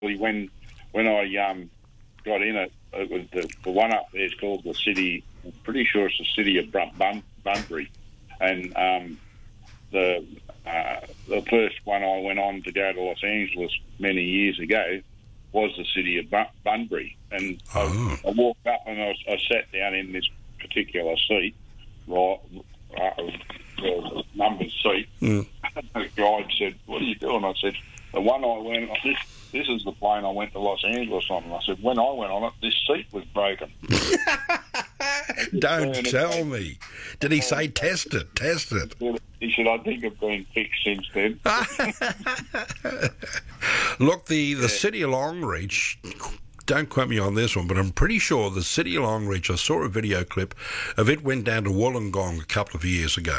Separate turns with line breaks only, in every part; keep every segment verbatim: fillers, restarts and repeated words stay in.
actually, when when I um, got in it, it was the, the one up there is called the City. I'm pretty sure it's the City of Bun- Bun- Bunbury, and um, the uh, the first one I went on to go to Los Angeles many years ago was the City of Bun- Bunbury, and
Oh.
I, I walked up and I, was, I sat down in this particular seat, right, uh, the numbered seat.
Mm.
The guide said, "What are you doing?" I said, "The one I went on, this, this is the plane I went to Los Angeles on." And I said, "When I went on it, this seat was broken."
Don't tell me. Did he say test it, test it?
He said, "I think it's been fixed since then."
Look, the, the City of Longreach, don't quote me on this one, but I'm pretty sure the City of Longreach, I saw a video clip of it, went down to Wollongong a couple of years ago.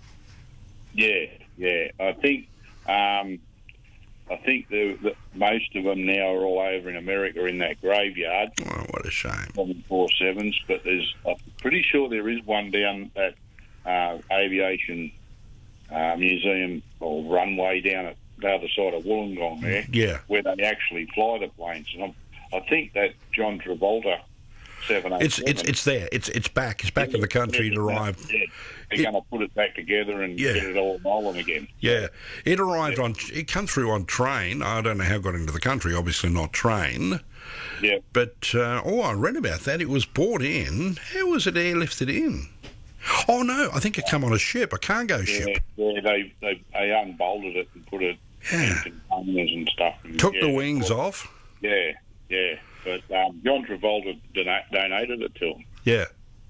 Yeah, yeah. I think um, I think the, the, most of them now are all over in America in that graveyard.
Oh, what a shame.
seven forty-sevens, but there's, I'm pretty sure there is one down at uh, Aviation uh, Museum or runway down at the other side of Wollongong there,
Yeah.
where they actually fly the planes. And I'm, I think that John Travolta seven eighty-seven...
It's it's it's there. It's it's back. It's back in the country. It arrived.
Yeah, they're going to put it back together and
Yeah.
get it all rolling again.
Yeah, it arrived on. It came through on train. I don't know how it got into the country. Obviously not train.
Yeah.
But uh, oh, I read about that. It was brought in. How was it airlifted in? Oh no, I think it came on a ship, a cargo
Yeah,
ship.
yeah, they, they they unbolted it and put it
Yeah.
in containers and stuff. And,
Took
yeah,
the wings off.
Yeah, yeah. But um, John Travolta dona- donated it to him.
Yeah.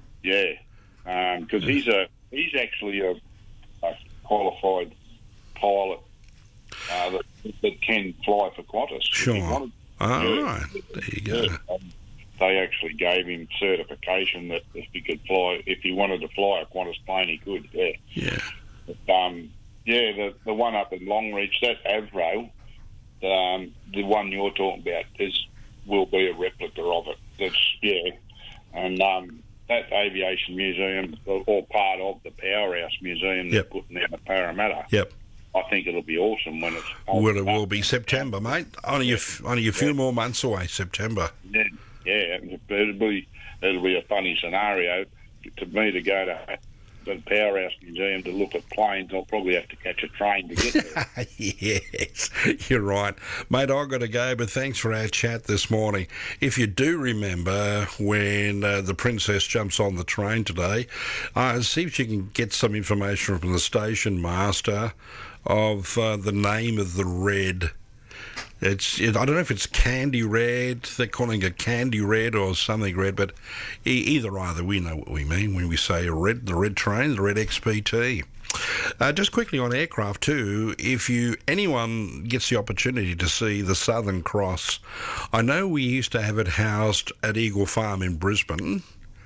Yeah, because he's a he's actually a, a qualified pilot uh, that, that can fly for Qantas. if he
Sure.
wanted.
All
Yeah.
right. There you go.
Yeah, um, they actually gave him certification that if he could fly, if he wanted to fly a Qantas plane, he could. Yeah.
Yeah.
But, um, yeah, the the one up in Longreach, that Avro, um, the one you're talking about, is will be a replica of it. That's yeah, and um, that Aviation Museum, or, or part of the Powerhouse Museum,
Yep.
they're putting down at Parramatta.
Yep.
I think it'll be awesome when it's.
Well, it will be September, mate. Only a, f- only a few more months away, September.
Yeah, yeah, it'll be it'll be a funny scenario to me to go to the Powerhouse Museum to look at planes. I'll probably have to catch a train to get there.
Yes, you're right. Mate, I've got to go, but thanks for our chat this morning. If you do remember when uh, the Princess jumps on the train today, uh, see if you can get some information from the station master of uh, the name of the red. It's it, I don't know if it's Candy Red, they're calling it Candy Red or something red, but e- either either we know what we mean when we say a red, the red train, the red X P T. Uh, just quickly on aircraft too, if you anyone gets the opportunity to see the Southern Cross, I know we used to have it housed at Eagle Farm in Brisbane.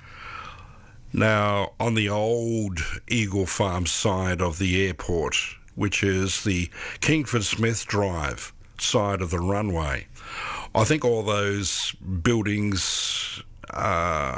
Now, on the old Eagle Farm side of the airport, which is the Kingsford Smith Drive side of the runway, I think all those buildings, uh,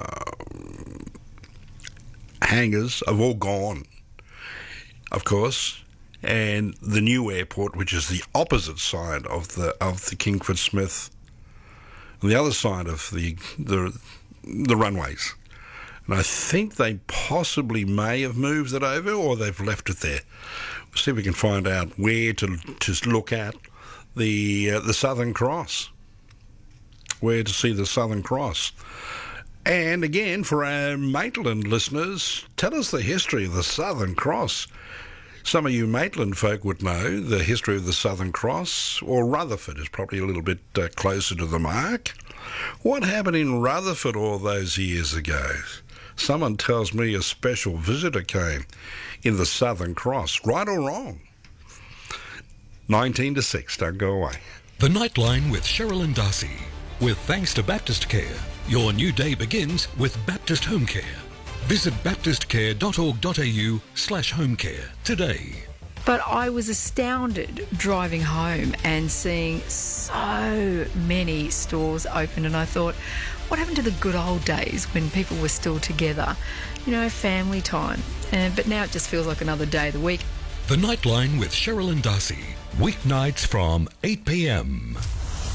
hangars have all gone, of course, and the new airport, which is the opposite side of the of the Kingsford Smith, on the other side of the the the runways. And I think they possibly may have moved it over, or they've left it there. We'll see if we can find out where to to look at the uh, the Southern Cross, where to see the Southern Cross. And again, for our Maitland listeners, tell us the history of the Southern Cross. Some of you Maitland folk would know the history of the Southern Cross, or Rutherford is probably a little bit uh, closer to the mark. What happened in Rutherford all those years ago? Someone tells me a special visitor came in the Southern Cross. Right or wrong? nineteen to six, don't go away.
The Nightline with Cheryl and Darcy. With thanks to Baptist Care, your new day begins with Baptist Home Care. Visit baptistcare.org.au slash home care today.
But I was astounded driving home and seeing so many stores open, and I thought, what happened to the good old days when people were still together? You know, family time. Uh, but now it just feels like another day of the week.
The Nightline with Cheryl and Darcy. Weeknights from eight p.m.